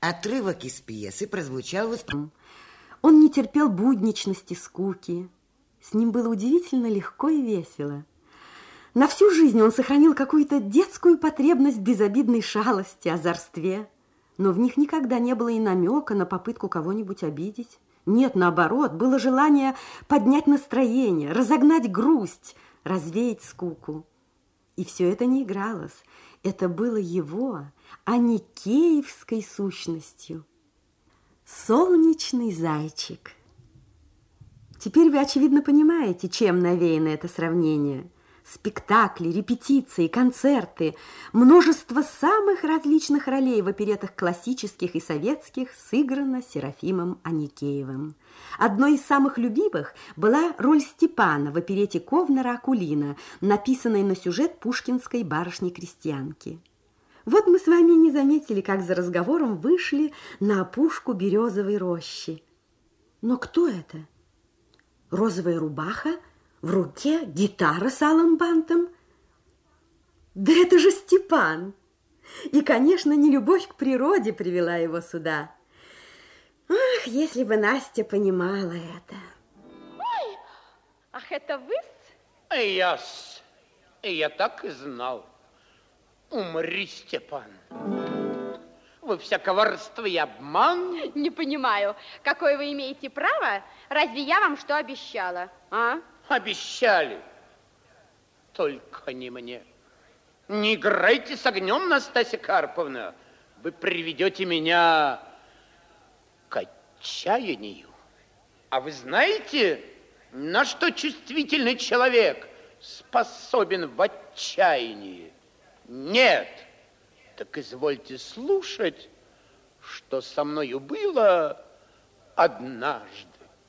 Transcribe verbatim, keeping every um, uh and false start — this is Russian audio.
Отрывок из пьесы прозвучал в исполнении. Он не терпел будничности, скуки. С ним было удивительно легко и весело. На всю жизнь он сохранил какую-то детскую потребность в безобидной шалости, озорстве. Но в них никогда не было и намека на попытку кого-нибудь обидеть. Нет, наоборот, было желание поднять настроение, разогнать грусть, развеять скуку. И все это не игралось. Это было его, а не киевской сущностью. Солнечный зайчик. Теперь вы, очевидно, понимаете, чем навеяно это сравнение. Спектакли, репетиции, концерты, множество самых различных ролей в оперетах классических и советских сыграно Серафимом Аникеевым. Одной из самых любимых была роль Степана в оперете Ковнера «Акулина», написанной на сюжет пушкинской барышни-крестьянки. Вот мы с вами не заметили, как за разговором вышли на опушку березовой рощи. Но кто это? Розовая рубаха? В руке гитара с алым бантом. Да это же Степан! И, конечно, не любовь к природе привела его сюда. Ах, если бы Настя понимала это. Ой, ах, это вы-с? Я-с. Я так и знал. Умри, Степан. Вы вся коварство и обман. Не понимаю, какое вы имеете право? Разве я вам что обещала, а? Обещали. Только не мне. Не играйте с огнем, Настасья Карповна. Вы приведете меня к отчаянию. А вы знаете, на что чувствительный человек способен в отчаянии? Нет. Так извольте слушать, что со мною было однажды.